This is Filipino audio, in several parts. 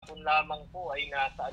kahapon lamang po ay nasa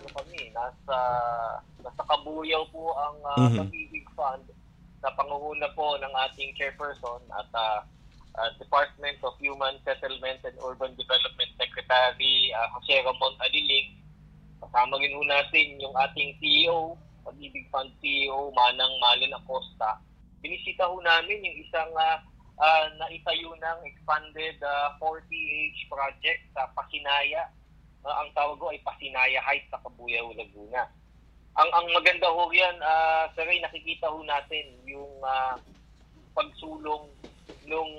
Kabuyaw po ang Pag-ibig Fund sa pangunguna po ng ating chairperson at Department of Human Settlement and Urban Development Secretary Jose Ramon Aliling. Kasama rin po natin yung ating CEO, Pag-ibig Fund CEO, Manang Malin Acosta. Binisita ho namin yung isang naitayo ng expanded 4PH project sa Pasinaya. Ang tawag ko ay Pasinaya Heights sa Kabuyaw, Laguna. Ang maganda ho yan, Sir Ray, nakikita ho natin yung pagsulong ng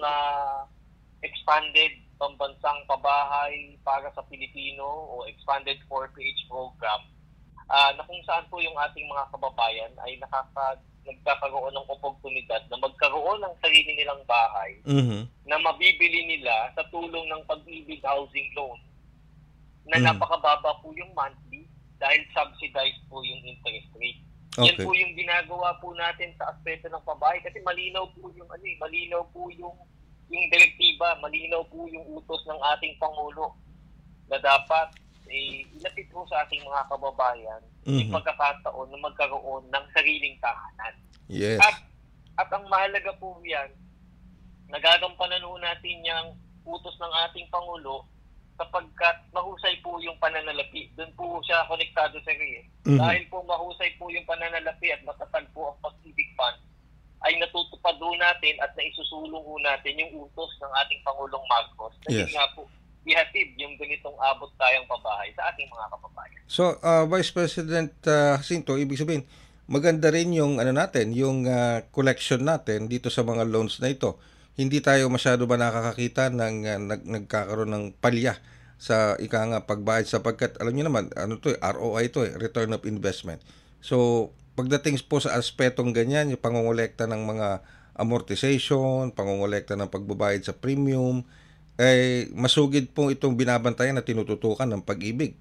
expanded pambansang pabahay para sa Pilipino o expanded 4PH program na kung saan po yung ating mga kababayan ay nagkakaroon ng oportunidad na magkaroon ng sarili nilang bahay na mabibili nila sa tulong ng Pag-ibig Housing Loan na napakababa po yung monthly dahil subsidized po yung interest rate. Okay. Yan po yung ginagawa po natin sa aspeto ng pabahay kasi malinaw po yung direktiba, malinaw po yung utos ng ating Pangulo na dapat ilapit po sa ating mga kababayan yung pagkakataon na magkaroon ng sariling tahanan. Yes. At ang mahalaga po yan, nagagampanan po natin yung utos ng ating Pangulo sapagkat mahusay po yung pananalapi. Doon po siya konektado sa Rie. Dahil po mahusay po yung pananalapi at matatag po ang Pag-ibig Fund, ay natutupad po natin at naisusulong po natin yung utos ng ating Pangulong Marcos. Na yun nga po, ihatid yung ganitong abot kayang pabahay sa ating mga kababayan. So, Vice President Jacinto, ibig sabihin, maganda rin yung yung collection natin dito sa mga loans na ito. Hindi tayo masyado ba nakakakita ng nagkakaroon ng palya sa pagbayad sapagkat alam niyo naman ROI return of investment. So, pagdating po sa aspetong ganyan, yung pangongolekta ng mga amortization, pangongolekta ng pagbabayad sa premium, masugid po itong binabantayan na tinututukan ng Pag-ibig.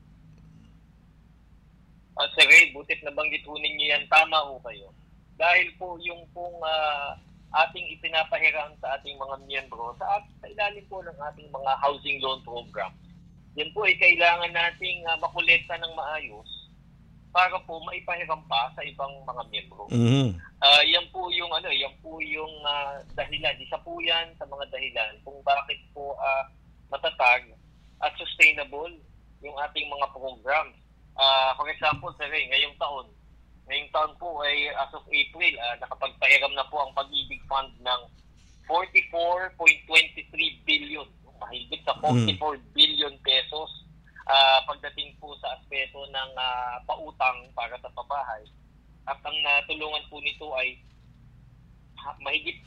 Sir Ray, butit na banggit ho ninyo yan, tama ho kayo. Dahil po yung pong ating ipinapahiram sa ating mga miyembro sa ilalim po ng ating mga housing loan program. Yan po ay kailangan nating makolekta ng maayos para po maipahiram pa sa ibang mga miyembro. Yan po yung dahilan. Isa po yan sa mga dahilan kung bakit po matatag at sustainable yung ating mga programs. For example, sir, ngayong taon po ay as of April, nakapagpahiram na po ang Pag-ibig Fund ng 44.23 billion, mahigit sa 44 billion pesos pagdating po sa aspeto ng pautang para sa pabahay. At ang natulungan po nito ay mahigit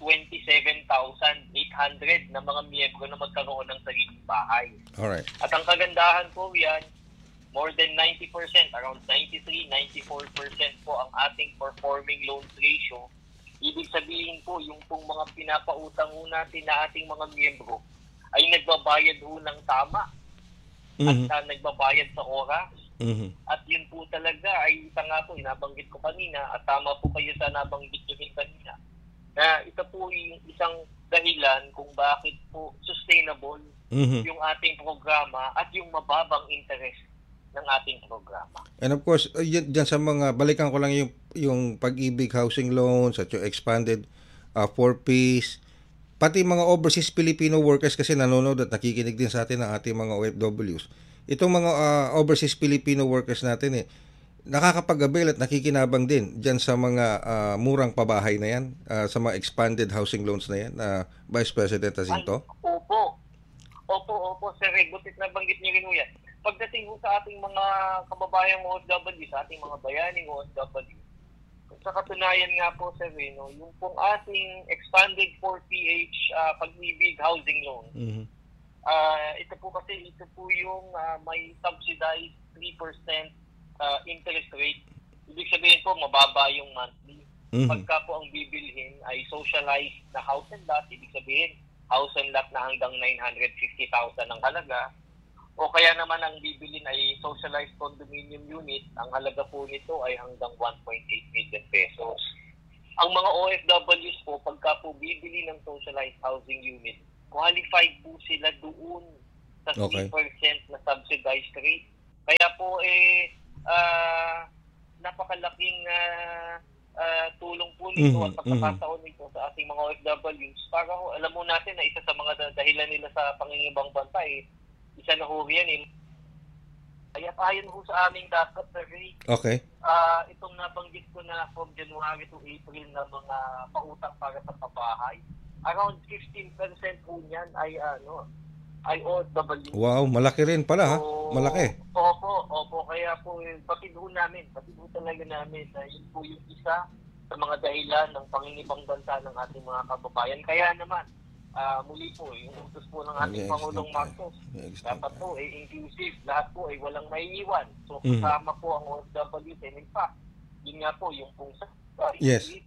27,800 na mga miyembro na magkaroon ng sariling bahay. Alright. At ang kagandahan po yan, more than 90%, around 93-94% po ang ating performing loans ratio. Ibig sabihin po, yung pong mga pinapautang ho natin na ating mga miyembro ay nagbabayad ho ng tama at nagbabayad sa oras. At yun po talaga ay isa nga po, inabanggit ko kanina at tama po kayo sa nabanggit nyo rin kanina na ito po yung isang dahilan kung bakit po sustainable yung ating programa at yung mababang interest ng ating programa. And of course, dyan sa mga, balikan ko lang yung Pag-ibig Housing Loans at yung expanded 4Ps, pati mga overseas Filipino workers kasi nanonood at nakikinig din sa atin ng ating mga OFWs. Itong mga overseas Filipino workers natin nakakapag-avail at nakikinabang din dyan sa mga murang pabahay na yan, sa mga expanded housing loans na yan, Vice President Jacinto? Opo, Sir Ray, butit na banggit niyo rin yan. Pagdating sa ating mga kababayang OFW, sa ating mga bayaning OFW, sa katunayan nga po, Sir Ray, yung pong ating expanded 4PH Pag-ibig Housing Loan, ito po yung may subsidized 3% interest rate. Ibig sabihin po, mababa yung monthly. Pagka po ang bibilhin ay socialized na house and lot, ibig sabihin, house and lot na hanggang 950,000 ang halaga. O kaya naman ang bibilhin ay socialized condominium unit, ang halaga po nito ay hanggang 1.8 million pesos. Ang mga OFWs po, pagka po bibili ng socialized housing unit, qualified po sila doon sa 3% na subsidized rate. Kaya napakalaking tulong po nito at pagkakataon nito sa ating mga OFWs para alam mo natin na isa sa mga dahilan nila sa pangingibang bansa isa na ho yan kaya ayon ho sa aming dapat survey. Okay. Itong nabanggit ko na from January to April na mga pautang para sa pabahay, around 15% po niyan ay OFW. Wow, malaki rin pala ha. Malaki. Opo. Kaya po, batid ho talaga namin na yun po yung isa sa mga dahilan ng pangingibang bansa ng ating mga kababayan. Kaya naman, muli po, yung utos po ng ating Pangulong Marcos, dapat po inclusive, lahat po ay walang maiiwan. So, kasama po ang OFW, and in fact, yun nga po, yung pong 8%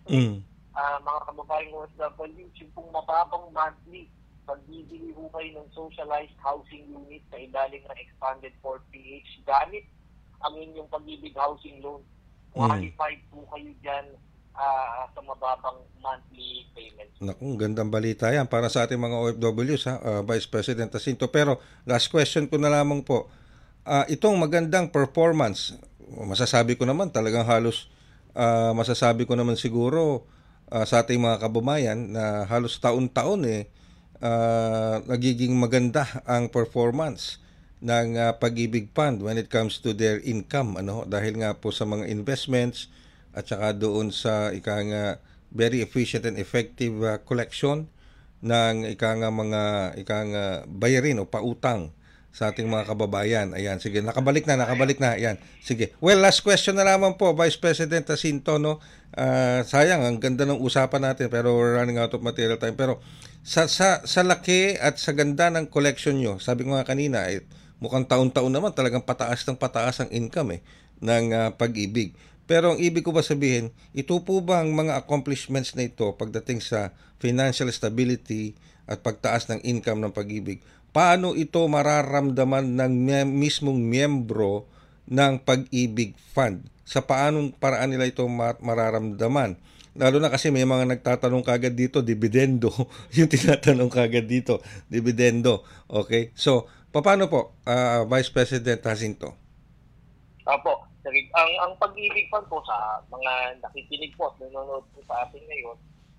mga kababayang OFW, yung pong mababang monthly pagbibili ho kayo ng socialized housing unit sa ilalim ng expanded 4PH gamit ang inyong Pag-ibig housing loan. Qualified po kayo dyan sa mababang monthly payments. Naku, gandang balita yan para sa ating mga OFWs, Vice President Jacinto. Pero last question ko na lamang po. Itong magandang performance, masasabi ko naman talagang halos, masasabi ko naman siguro sa ating mga kababayan na halos taon-taon nagiging maganda ang performance ng Pag-ibig Fund when it comes to their income, dahil nga po sa mga investments at saka doon sa very efficient and effective collection ng mga bayarin o pautang sa ating mga kababayan. Ayan, sige, nakabalik na. Ayan, sige. Well, last question na lamang po, Vice President Jacinto, sayang, ang ganda ng usapan natin pero we're running out of material time. Pero sa laki at sa ganda ng collection nyo, sabi ko nga kanina, mukhang taon-taon naman talagang pataas ang income ng Pag-ibig. Pero ang ibig ko ba sabihin, ito po ba ang mga accomplishments na ito pagdating sa financial stability at pagtaas ng income ng Pag-ibig? Paano ito mararamdaman ng mismong miyembro ng Pag-ibig Fund? Sa paanong paraan nila ito mararamdaman? Lalo na kasi may mga nagtatanong kagad dito, dividendo. Yung tinatanong kagad dito, dividendo. Okay? So, paano po, Vice President Jacinto? Opo. Ang Pag-ibig Fund po sa mga nakikinig po at nanonood po sa atin ngayon,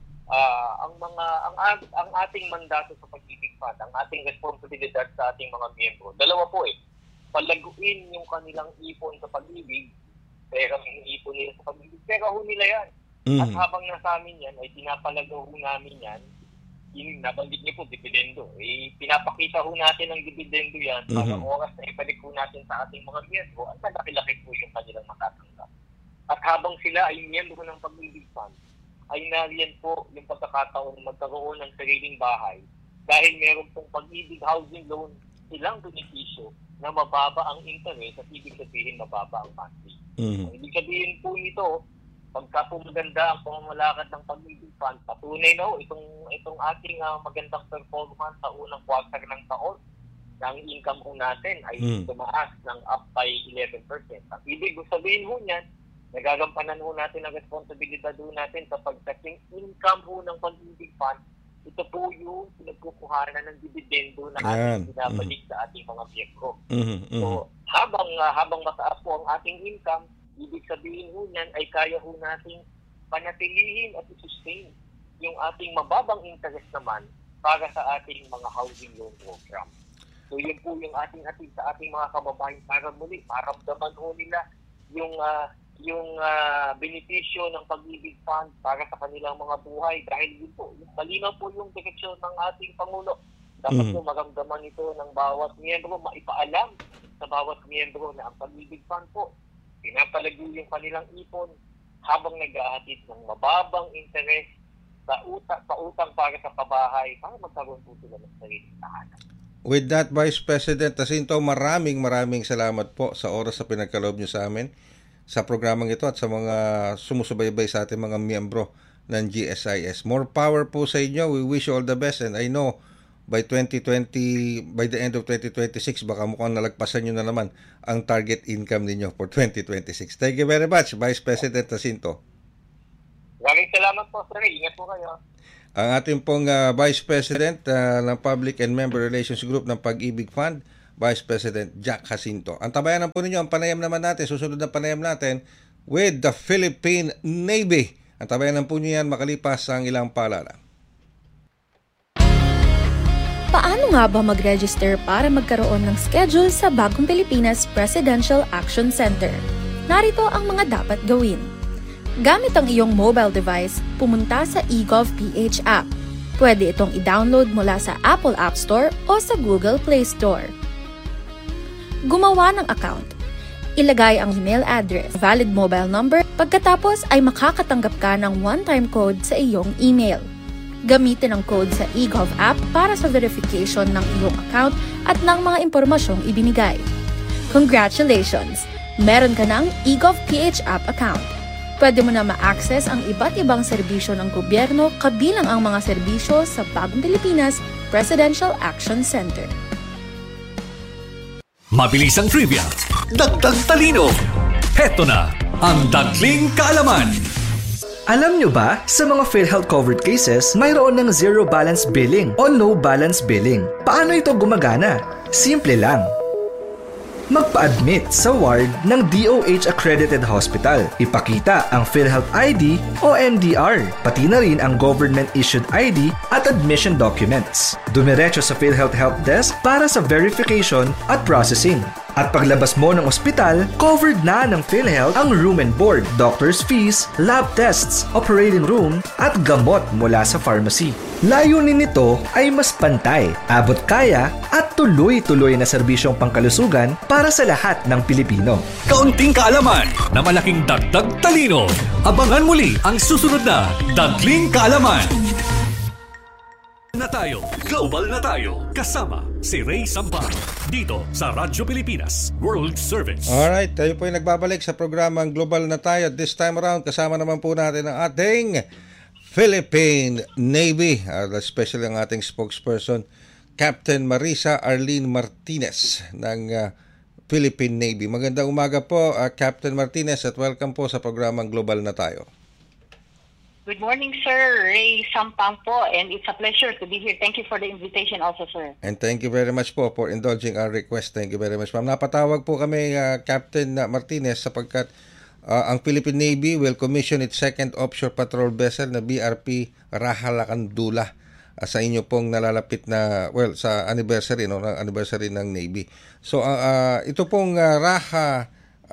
ang ating mandato sa Pag-ibig Fund, ang ating responsibilidad sa ating mga miyembro, dalawa po palaguin yung kanilang ipon sa Pag-ibig, pera yung ipon nila sa Pag-ibig, pera ho nila yan. At habang nasa amin yan, ay pinapalagaw ho namin yan, yung nabanggit niyo po, dividendo. Pinapakita ho natin ang dividendo yan para oras na ibalik ho natin sa ating mga miyembro, ang malaki-laki po yung kanilang matatanggap. At habang sila ay miyembro ng Pag-ibig Fund, ay nariyan po yung pagkakataon magkaroon ng sariling bahay dahil meron pong Pag-ibig housing loan silang benepisyo na mababa ang interest at ibig sabihin mababa ang monthly. Ibig sabihin po nito, pagka po maganda ang pamamalakad ng Pag-ibig Fund, patunay na itong ating magandang performance sa unang quarter ng taon, na ang income po natin ay tumaas ng up by 11%. Ang ibig sabihin po niyan, nagagampanan po natin ang responsibilidad po natin sa pagdating income po ng Pag-ibig Fund. Ito po yung pinagkukuhanan ng dividendo na ating binabalik sa ating mga miyembro. So, habang mataas po ang ating income, ibig sabihin ho niyan ay kaya ho nating panatilihin at i-sustain yung ating mababang interest naman para sa ating mga housing loan program. So yun po yung ating atid sa ating mga kababayan para muli maramdaman ho nila yung benepisyo ng Pag-ibig Fund para sa kanilang mga buhay dahil yun po, malinaw po yung direksyon ng ating Pangulo. Dapat po maramdaman ito ng bawat miyembro, maipaalam sa bawat miyembro na ang Pag-ibig Fund po pinapalago yung kanilang ipon habang nag-ahatid ng mababang interest sa utang para sa pabahay para magkaroon po sila ng sariling tahanan. With that, Vice President Jacinto, maraming salamat po sa oras na pinagkaloob niyo sa amin sa programang ito at sa mga sumusubaybay sa ating mga miyembro ng GSIS. More power po sa inyo. We wish you all the best and I know by the end of 2026, baka mukhang nalagpasan nyo na naman ang target income ninyo for 2026. Thank you very much, Vice President Jacinto. Maraming salamat po, sir. Ingat po kayo. Ang ating pong Vice President ng Public and Member Relations Group ng Pag-ibig Fund, Vice President Jack Jacinto. Ang tabayanan po ninyo, ang panayam naman natin, susunod na panayam natin, with the Philippine Navy. Antabayan po niyo yan makalipas ang ilang paalala. Paano nga ba mag-register para magkaroon ng schedule sa Bagong Pilipinas Presidential Action Center? Narito ang mga dapat gawin. Gamit ang iyong mobile device, pumunta sa eGovPH app. Pwede itong i-download mula sa Apple App Store o sa Google Play Store. Gumawa ng account. Ilagay ang email address, valid mobile number, pagkatapos ay makakatanggap ka ng one-time code sa iyong email. Gamitin ang code sa eGov app para sa verification ng iyong account at ng mga impormasyong ibinigay. Congratulations! Meron ka ng eGovPH app account. Pwede mo na ma-access ang iba't ibang serbisyo ng gobyerno kabilang ang mga serbisyo sa Bagong Pilipinas Presidential Action Center. Mabilis ang trivia, dagdag talino. Heto na ang Dagling Kaalaman. Alam nyo ba, sa mga PhilHealth covered cases, mayroon ng zero balance billing o no balance billing. Paano ito gumagana? Simple lang. Magpa-admit sa ward ng DOH-accredited hospital. Ipakita ang PhilHealth ID o MDR, pati na rin ang government-issued ID at admission documents. Dumiretso sa PhilHealth Help Desk para sa verification at processing. At paglabas mo ng ospital, covered na ng PhilHealth ang room and board, doctor's fees, lab tests, operating room, at gamot mula sa pharmacy. Layunin nito ay mas pantay, abot kaya, at tuloy-tuloy na serbisyong pangkalusugan para sa lahat ng Pilipino. Kaunting kaalaman na malaking dagdag talino. Abangan muli ang susunod na Dagling Kaalaman. Na tayo, global na tayo. Kasama si Ray Sampang dito sa Radyo Pilipinas World Service. Alright, tayo po ay nagbabalik sa programang Global na tayo. This time around, kasama naman po natin ang ating Philippine Navy, especially ang ating spokesperson, Captain Marisa Arlene Martinez ng Philippine Navy. Magandang umaga po, Captain Martinez, at welcome po sa programang Global na tayo. Good morning, sir. Ray Sampang po, and it's a pleasure to be here. Thank you for the invitation also, sir. And thank you very much po for indulging our request. Thank you very much, ma'am. Napatawag po kami, Captain Martinez, sapagkat ang Philippine Navy will commission its second offshore patrol vessel na BRP Raha Lacandula sa inyo pong nalalapit na, sa anniversary, no, ng anniversary ng Navy. So, ito pong Raha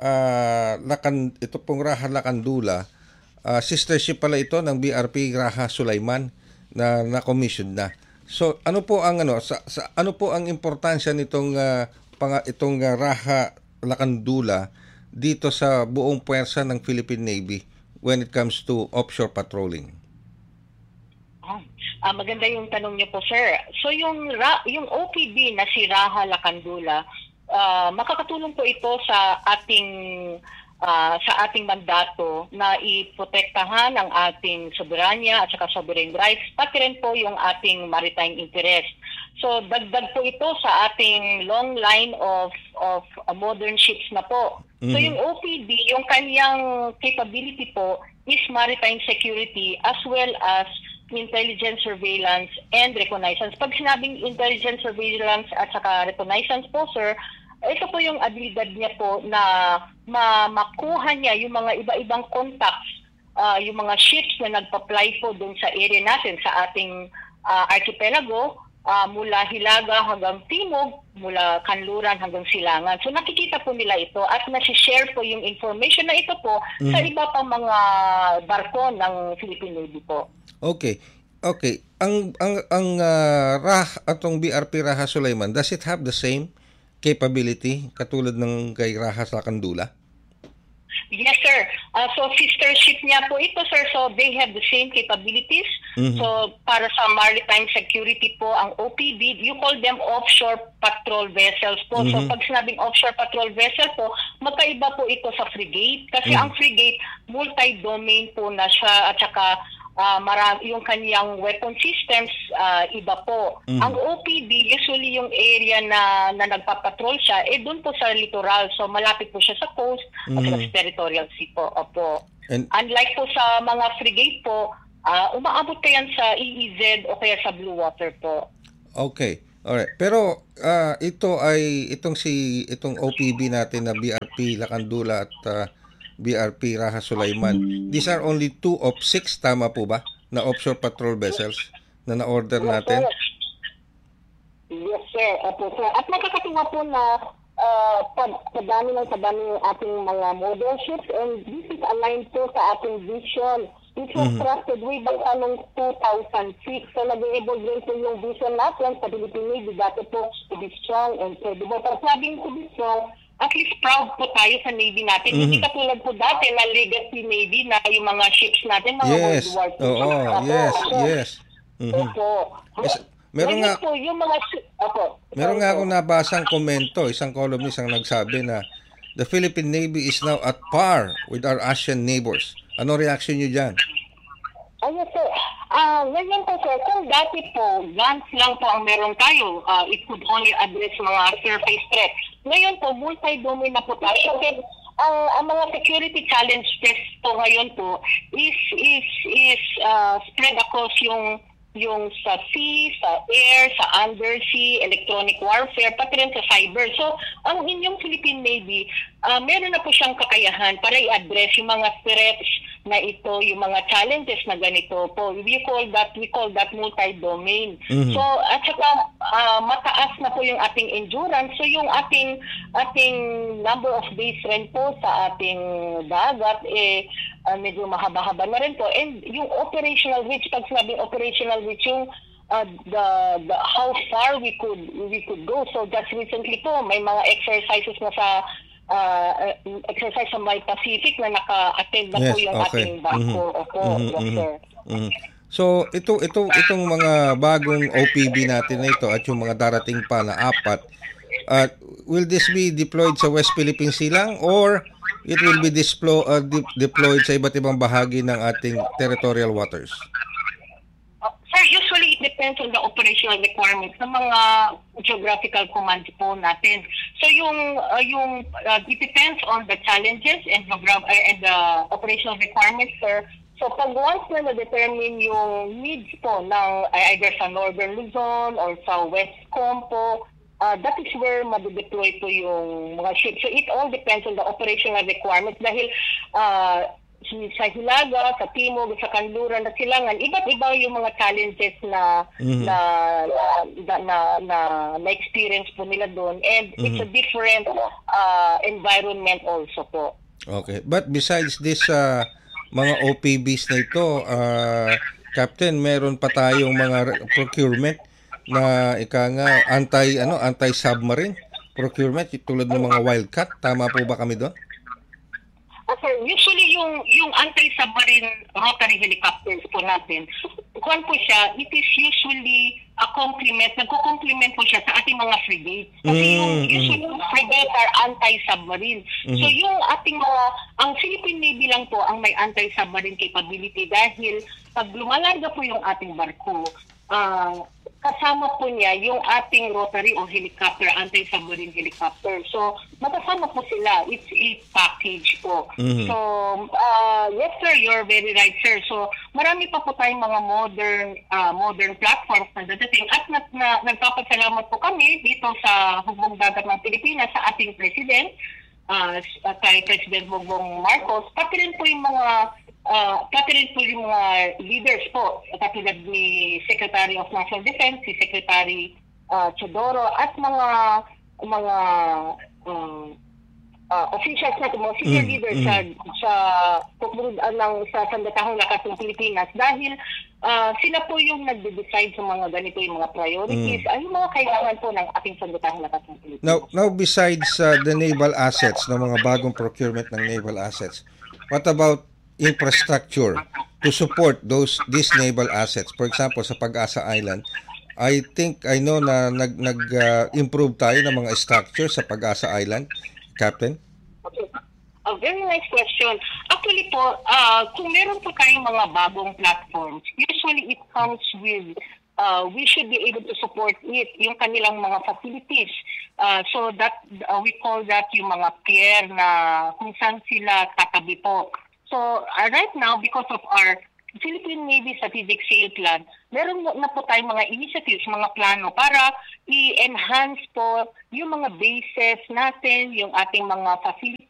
Lacandula, sister ship pala ito ng BRP Raha Sulaiman na commission na. So ano po ang ano po ang importansya nitong itong Raha Lacandula dito sa buong puwersa ng Philippine Navy when it comes to offshore patrolling? Maganda yung tanong niyo po, sir. So yung OPB na si Raha Lacandula, makakatulong po ito sa ating mandato na iprotektahan ang ating soberanya at saka sovereign rights, pati rin po yung ating maritime interest. So dagdag po ito sa ating long line of modern ships na po. Mm-hmm. So yung OPD, yung kanyang capability po is maritime security as well as intelligence surveillance and reconnaissance. Pag sinabing intelligence surveillance at saka reconnaissance po, sir, ito po yung abilidad niya po na makuha niya yung mga iba-ibang contacts, yung mga ships na nagpa-fly po doon sa area natin, sa ating archipelago, mula Hilaga hanggang Timog, mula Kanluran hanggang Silangan. So nakikita po nila ito at nasi-share po yung information na ito po sa iba pang mga barko ng Philippine Navy po. Okay. Ang atong BRP Raha Sulaiman, does it have the same capability katulad ng kay Raha Lacandula? Yes, sir. So sister ship niya po ito, sir. So they have the same capabilities. Mm-hmm. So para sa maritime security po, ang OPB, you call them offshore patrol vessels po. Mm-hmm. So pag sinabing offshore patrol vessel po, magkaiba po ito sa frigate. Kasi ang frigate, multi-domain po na siya at saka yung kanyang weapon systems, iba po. Ang OPD, usually yung area na nagpapatrol siya, doon po sa littoral. So malapit po siya sa coast at sa territorial sea po. Opo. Unlike po sa mga frigate po, umaabot pa yan sa EEZ o kaya sa blue water po. Okay. Alright. Pero itong OPB natin na BRP Lacandula at BRP Raha Sulaiman. These are only 2 of 6, tama po ba, na offshore patrol vessels na na-order natin? Yes, sir. Opo, sir. At nakakatuwa po na padami ng ating mga model ships, and this is aligned po sa ating vision. It was crafted way back anong 2006. So, nag-evolve rin po yung vision natin sa Philippine Navy. Dati po, to be strong and credible. Pero sabing to be strong, at least proud po tayo sa Navy natin. Hindi katulad po dati na legacy Navy na yung mga ships natin, mga Yes. World War II. Yes. Opo. Meron nga, po, yung mga meron nga akong nabasang komento, isang columnist ang nagsabi na the Philippine Navy is now at par with our Asian neighbors. Ano reaction nyo dyan? Ayun, sir. Ngayon po, sir, kung dati po, guns lang po ang meron tayo, it could only address mga surface threats. Ngayon po, multi-domain na po tayo. Kasi ang mga security challenges po ngayon po is spread across yung sa sea, sa air, sa undersea, electronic warfare, pati rin sa cyber. So, ang inyong Philippine Navy, meron na po siyang kakayahan para i-address yung mga threats na ito, yung mga challenges na ganito po. We call that multi-domain. So, at saka mataas na po yung ating endurance. So, yung ating number of days rin po sa ating dagat, medyo mahaba-haba na rin po. And yung operational reach, pag sinabing operational reach, yung the how far we could go. So just recently po, may mga exercises na sa exercise sa May Pacific na naka-attend na po yung ating barko. Yes, sir. So itong mga bagong OPB natin na ito at yung mga darating pa na 4, will this be deployed sa West Philippine Sea lang, or it will be deployed sa iba't ibang bahagi ng ating territorial waters? Sir, usually it depends on the operational requirements ng mga geographical commands po natin. So it depends on the challenges and the operational requirements, sir. So pag once na na-determine yung needs po ng either sa Northern Luzon or sa Westcom po, that is where madideploy po yung mga ships. So it all depends on the operational requirements dahil sa Hilaga, sa Timog, sa Kanluran, na Silangan, iba't iba yung mga challenges na experience po nila doon, and it's a different environment also po. Okay, but besides this mga OPBs na ito, Captain, meron pa tayong mga procurement na anti-submarine procurement tulad ng mga Wildcat. Tama po ba kami doon? Okay, usually yung anti-submarine rotary helicopters po natin, kung po siya, it is usually a complement, nagko-complement po siya sa ating mga frigates. Kasi usually yung frigates are anti-submarine. So yung ating ang Philippine Navy lang po ang may anti-submarine capability dahil pag lumalarga po yung ating barko, kasama po niya yung ating rotary o helicopter, anti-submarine helicopter. So, makasama po sila. It's a package po. So, yes sir, you're very right sir. So, marami pa po tayong mga modern platforms na dadating at nagpapasalamat po kami dito sa Hugong Dagat ng Pilipinas sa ating President, kay President Bongbong Marcos, pati rin po yung mga leaders po, katulad ni Secretary of National Defense, si Secretary Chodoro, at mga officials natin, mga senior leaders sa Sandatahang Lakas ng Pilipinas, dahil sila po yung nagde-decide sa mga ganito, yung mga priorities, yung mga kailangan po ng ating Sandatahang Lakas ng Pilipinas. Now besides the naval assets, ng mga bagong procurement ng naval assets, what about infrastructure to support these naval assets? For example, sa Pag-asa Island, I know na nag-improve tayo ng mga structure sa Pag-asa Island, Captain. Okay. A very nice question. Actually po, kung meron po tayong mga bagong platforms, usually it comes with we should be able to support it, yung kanilang mga facilities. So that we call that yung mga pier na kung saan sila tatabi po. So right now, because of our Philippine Navy Strategic Sale Plan, meron na po tayong mga initiatives, mga plano para i-enhance po yung mga bases natin, yung ating mga facilities,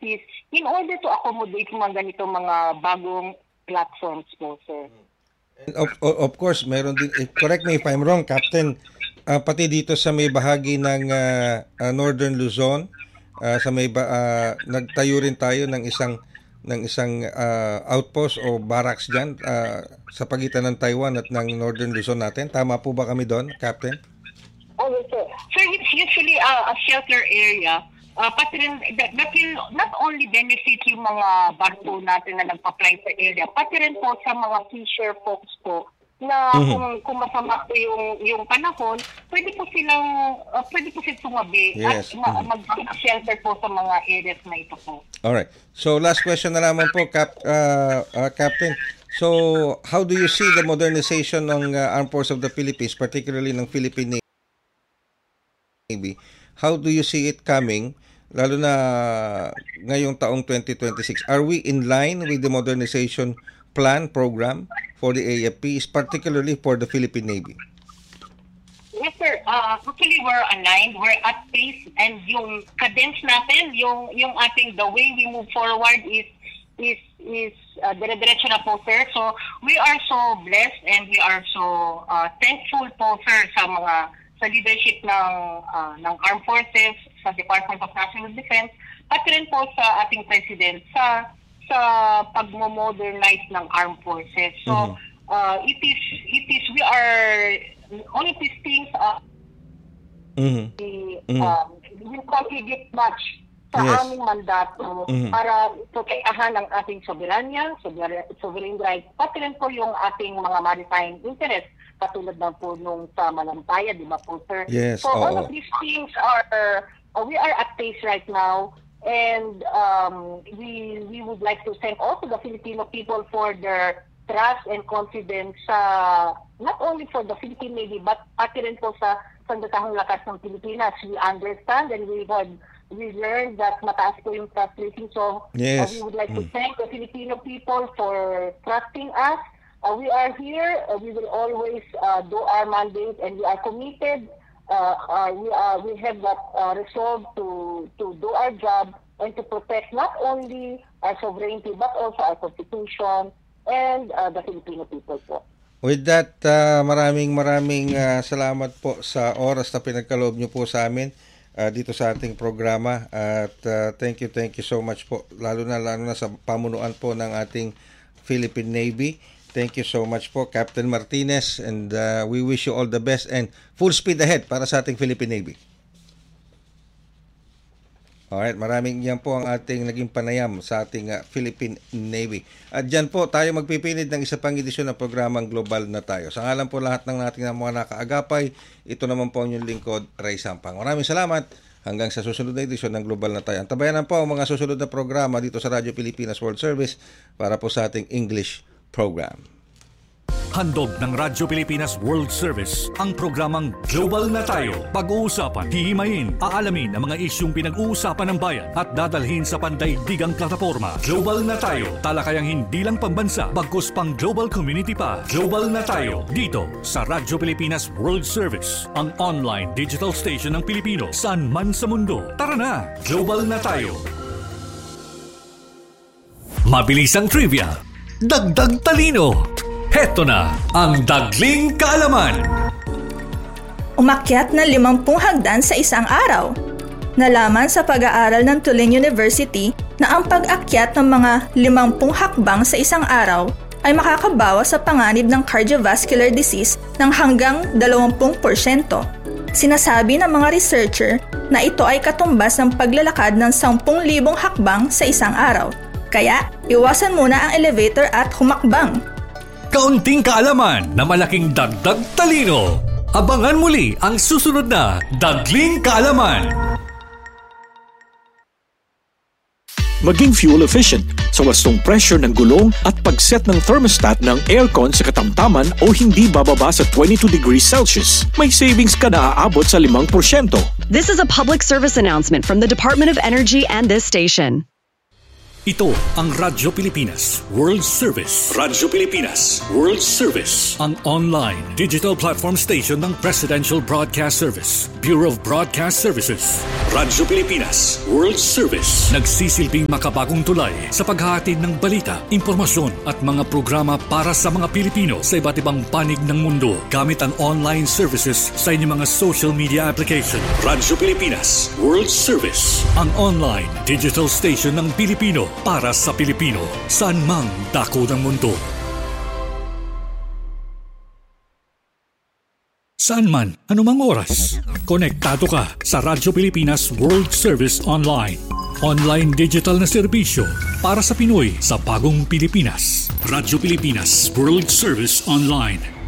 facilities in order to accommodate mga ganito mga bagong platforms po, sir. Of course, meron din, correct me if I'm wrong, Captain, pati dito sa may bahagi ng Northern Luzon, sa may nagtayo rin tayo ng isang outpost o barracks diyan sa pagitan ng Taiwan at ng Northern Luzon natin. Tama po ba kami doon, Captain? Oh, yes, sir. Sir, it's usually a shelter area. Pati rin, that will not only benefit yung mga barko natin na nagpa-apply sa area, pati rin po sa mga fisher folks po na kung masama po yung panahon, pwede po silang sumabi at mag-shelter po sa mga areas na ito po. Alright. So last question na lamang po, Captain. So how do you see the modernization ng Armed Forces of the Philippines, particularly ng Philippine Navy? How do you see it coming, lalo na ngayong taong 2026? Are we in line with the modernization plan program for the AFP, particularly for the Philippine Navy? Yes, sir. Actually, we're aligned. We're at pace, and yung cadence natin, yung ating the way we move forward is dire-diretso na po, sir. So we are so blessed and we are so thankful po, sir, sa leadership ng Armed Forces, sa Department of National Defense, at rin po sa ating President sa pag-modernize ng Armed Forces. So it is we are all of these things will contribute much sa aming mandato para protektahan ang ating soberanya, sovereign rights, pati rin po yung ating mga maritime interests, katulad ng po nung sa Malampaya, di ba po, sir? Yes, so all of these things are, we are at pace right now, and we would like to thank also the Filipino people for their trust and confidence, not only for the Philippine Navy, but pati rin po sa Sandatahang Lakas ng Pilipinas. We understand and we learned that mataas po yung trust rating. So we would like to thank the Filipino people for trusting us. We are here. We will always do our mandate, and we are committed. We have that resolve to do our job and to protect not only our sovereignty but also our constitution and the Filipino people po. With that, maraming salamat po sa oras na pinagkaloob niyo po sa amin dito sa ating programa. At thank you so much po, lalo na sa pamunuan po ng ating Philippine Navy. Thank you so much po, Captain Martinez, and we wish you all the best and full speed ahead para sa ating Philippine Navy. Alright, maraming yan po ang ating naging panayam sa ating Philippine Navy. At dyan po tayo magpipinid ng isa pang edisyon ng programang Global na Tayo. Sa ngalan po lahat ng ating mga nakaagapay, ito naman po ang inyong lingkod, Ray Sampang. Maraming salamat. Hanggang sa susunod na edisyon ng Global na Tayo. Antabayanan po ang mga susunod na programa dito sa Radyo Pilipinas World Service para po sa ating English program. Handog ng Radyo Pilipinas World Service ang programang Global na Tayo. Pag-uusapan, hihimayin, aalamin ang mga isyung pinag-uusapan ng bayan at dadalhin sa pandaigdigang plataforma. Global na Tayo, talakayang hindi lang pambansa, bagkus pang global community pa. Global na Tayo, dito sa Radyo Pilipinas World Service, ang online digital station ng Pilipino saan man sa mundo. Tara na, Global na Tayo. Mabilisang trivia, dagdag talino. Heto na ang Dagling Kaalaman. Umakyat na 50 hagdan sa isang araw. Nalaman sa pag-aaral ng Tulane University na ang pag-akyat ng mga 50 hakbang sa isang araw ay makakabawas sa panganib ng cardiovascular disease ng hanggang 20%. Sinasabi ng mga researcher na ito ay katumbas ng paglalakad ng 10,000 hakbang sa isang araw. Kaya, iwasan muna ang elevator at humakbang. Kaunting kaalaman na malaking dagdag talino. Abangan muli ang susunod na Dagling Kaalaman. Maging fuel efficient sa wastong pressure ng gulong at pag-set ng thermostat ng aircon sa katamtaman o hindi bababa sa 22 degrees Celsius. May savings ka na aabot sa 5%. This is a public service announcement from the Department of Energy and this station. Ito ang Radyo Pilipinas World Service. Radyo Pilipinas World Service, ang online digital platform station ng Presidential Broadcast Service, Bureau of Broadcast Services. Radyo Pilipinas World Service, nagsisilbing makabagong tulay sa paghahatid ng balita, impormasyon at mga programa para sa mga Pilipino sa iba't ibang panig ng mundo gamit ang online services sa inyong mga social media application. Radyo Pilipinas World Service, ang online digital station ng Pilipino para sa Pilipino, saan mang dako ng mundo. Saan man, anumang oras, konektado ka sa Radyo Pilipinas World Service Online. Online digital na serbisyo para sa Pinoy sa bagong Pilipinas. Radyo Pilipinas World Service Online.